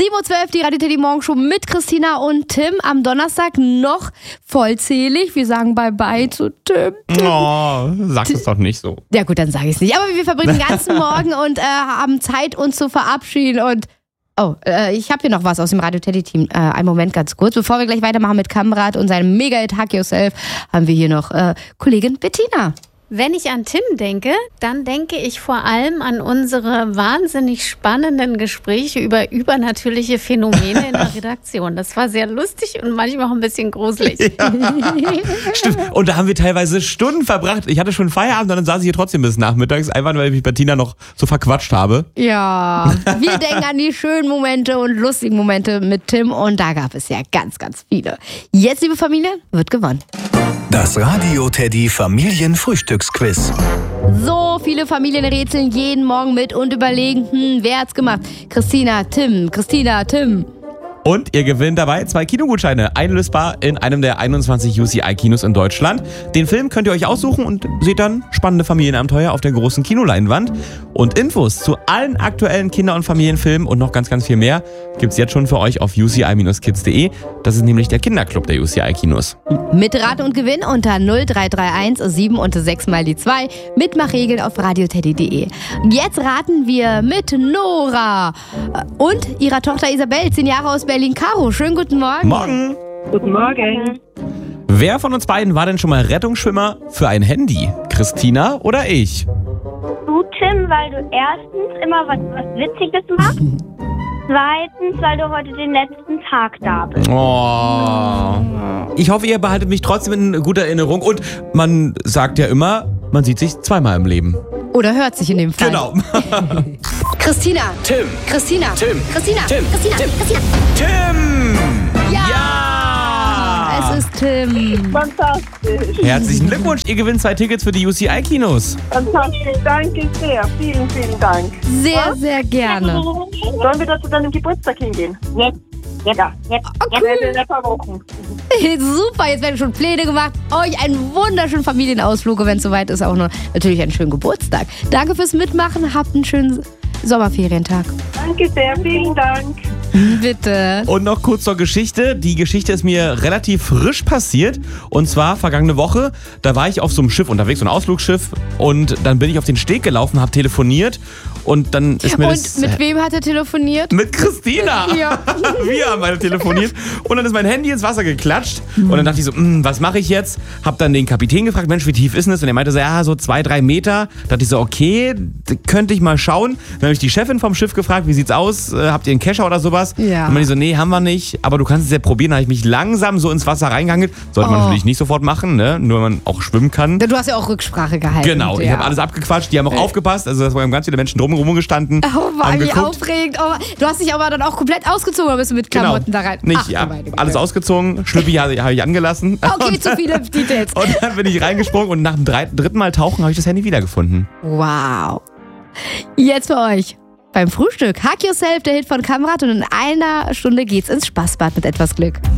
7:12 Uhr, die Radio Teddy Morgenshow mit Christina und Tim. Am Donnerstag noch vollzählig. Wir sagen Bye-bye zu Tim. Sag es doch nicht so. Ja gut, dann sage ich es nicht. Aber wir verbringen den ganzen Morgen und haben Zeit, uns zu verabschieden. Und ich habe hier noch was aus dem Radio Teddy Team. Einen Moment ganz kurz. Bevor wir gleich weitermachen mit Kamrat und seinem Mega-Hit Hug Yourself, haben wir hier noch Kollegin Bettina. Wenn ich an Tim denke, dann denke ich vor allem an unsere wahnsinnig spannenden Gespräche über übernatürliche Phänomene in der Redaktion. Das war sehr lustig und manchmal auch ein bisschen gruselig. Ja. Stimmt. Und da haben wir teilweise Stunden verbracht. Ich hatte schon Feierabend und dann saß ich hier trotzdem bis nachmittags, einfach weil ich mich Bettina noch so verquatscht habe. Ja, wir denken an die schönen Momente und lustigen Momente mit Tim und da gab es ja ganz, ganz viele. Jetzt, liebe Familie, wird gewonnen. Das Radio Teddy Familienfrühstücksquiz. So viele Familien rätseln jeden Morgen mit und überlegen, wer hat's gemacht? Christina, Tim. Und ihr gewinnt dabei 2 Kinogutscheine, einlösbar in einem der 21 UCI-Kinos in Deutschland. Den Film könnt ihr euch aussuchen und seht dann spannende Familienabenteuer auf der großen Kinoleinwand. Und Infos zu allen aktuellen Kinder- und Familienfilmen und noch ganz, ganz viel mehr gibt's jetzt schon für euch auf uci-kids.de. Das ist nämlich der Kinderclub der UCI-Kinos. Mitraten und Gewinn unter 0331 7 und 6 mal die 2. Mitmachregeln auf radioteddy.de. Jetzt raten wir mit Nora und ihrer Tochter Isabel, 10 Jahre aus Berlin. Caro, schönen guten Morgen. Morgen. Guten Morgen. Wer von uns beiden war denn schon mal Rettungsschwimmer für ein Handy? Christina oder ich? Du, Tim, weil du erstens immer was Witziges machst. Zweitens, weil du heute den letzten Tag da bist. Ich hoffe, ihr behaltet mich trotzdem in guter Erinnerung. Und man sagt ja immer, man sieht sich zweimal im Leben. Oder hört sich in dem Fall. Genau. Christina. Tim. Christina. Tim. Christina. Tim. Christina. Tim. Christina. Tim! Es ist Tim. Fantastisch. Herzlichen Glückwunsch, ihr gewinnt 2 Tickets für die UCI-Kinos. Fantastisch. Danke sehr. Vielen, vielen Dank. Sehr, sehr gerne. Sollen wir da zu deinem Geburtstag hingehen? Jetzt. Ja. In ein paar Wochen. Super, jetzt werden schon Pläne gemacht. Euch einen wunderschönen Familienausflug, wenn es soweit ist, auch noch natürlich einen schönen Geburtstag. Danke fürs Mitmachen, habt einen schönen Sommerferientag. Danke sehr. Vielen Dank. Bitte. Und noch kurz zur Geschichte. Die Geschichte ist mir relativ frisch passiert. Und zwar vergangene Woche, da war ich auf so einem Schiff unterwegs, so ein Ausflugsschiff. Und dann bin ich auf den Steg gelaufen, habe telefoniert. Und dann ist mir das... Und mit wem hat er telefoniert? Mit Christina. Ja. Wir haben beide telefoniert. Und dann ist mein Handy ins Wasser geklatscht. Und dann dachte ich so, was mache ich jetzt? Hab dann den Kapitän gefragt, Mensch, wie tief ist denn das? Und er meinte so, ja, so 2-3 Meter. Da dachte ich so, okay, könnte ich mal schauen. Dann habe ich die Chefin vom Schiff gefragt, wie sieht's aus? Habt ihr einen Kescher oder sowas? Ja. Und meinte so, nee, haben wir nicht. Aber du kannst es ja probieren. Da habe ich mich langsam so ins Wasser reingehangelt. Sollte man natürlich nicht sofort machen, ne? Nur wenn man auch schwimmen kann. Du hast ja auch Rücksprache gehalten. Genau, ich habe alles abgequatscht. Die haben auch aufgepasst. Also da waren ganz viele Menschen drumherum gestanden. Oh, war wie geguckt. aufregend. Oh, du hast dich aber dann auch komplett ausgezogen, oder bist du mit Klamotten da rein? Nicht, ja, alles ausgezogen. Schlüppi habe ich angelassen. Okay, zu viele Details. Und dann bin ich reingesprungen und nach dem dritten Mal tauchen habe ich das Handy wiedergefunden. Wow. Jetzt für euch beim Frühstück. Hug Yourself, der Hit von Kamrat. Und in einer Stunde geht's ins Spaßbad mit etwas Glück.